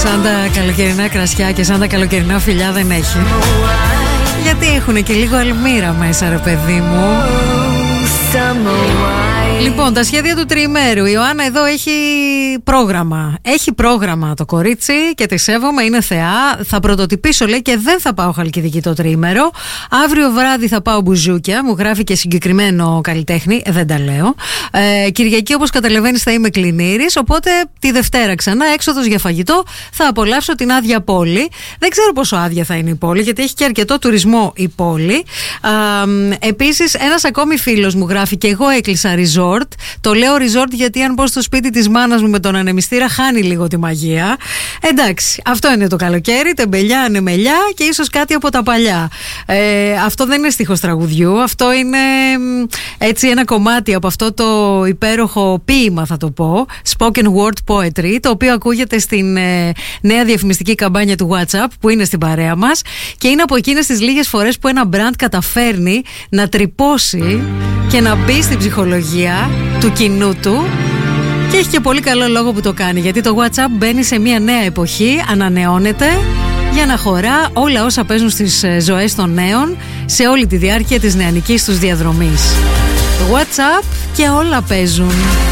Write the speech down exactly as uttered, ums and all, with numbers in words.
σαν τα καλοκαιρινά κρασιά και σαν τα καλοκαιρινά φιλιά δεν έχει. Γιατί έχουν και λίγο αλμύρα μέσα, ρε παιδί μου. Λοιπόν, τα σχέδια του τριημέρου. Η Ιωάννα εδώ έχει πρόγραμμα. Έχει πρόγραμμα το κορίτσι και τη σέβομαι, είναι θεά. Θα πρωτοτυπήσω, λέει, και δεν θα πάω Χαλκιδική το τριήμερο. Αύριο βράδυ θα πάω μπουζούκια. Μου γράφει και συγκεκριμένο καλλιτέχνη. Δεν τα λέω. Ε, Κυριακή, όπως καταλαβαίνεις, θα είμαι κλινήρης. Οπότε τη Δευτέρα ξανά έξοδος για φαγητό. Θα απολαύσω την άδεια πόλη. Δεν ξέρω πόσο άδεια θα είναι η πόλη, γιατί έχει και αρκετό τουρισμό η πόλη. Επίσης, ένας ακόμη φίλος μου γράφει και εγώ έκλεισα resort. Το λέω resort γιατί αν πω στο σπίτι της μάνας μου με τον ανεμιστήρα χάνει λίγο τη μαγεία. Εντάξει, αυτό είναι το καλοκαίρι, τεμπελιά, ανεμελιά και ίσως κάτι από τα παλιά. Ε, αυτό δεν είναι στίχος τραγουδιού, αυτό είναι έτσι ένα κομμάτι από αυτό το υπέροχο ποίημα, θα το πω, spoken word poetry, το οποίο ακούγεται στην ε, νέα διαφημιστική καμπάνια του WhatsApp που είναι στην παρέα μας και είναι από εκείνες τις λίγες φορές που ένα brand καταφέρνει να τρυπώσει και να μπει στην ψυχολογία του κοινού του. Και έχει και πολύ καλό λόγο που το κάνει, γιατί το WhatsApp μπαίνει σε μια νέα εποχή, ανανεώνεται για να χωρά όλα όσα παίζουν στις ζωές των νέων σε όλη τη διάρκεια της νεανικής τους διαδρομής. WhatsApp και όλα παίζουν.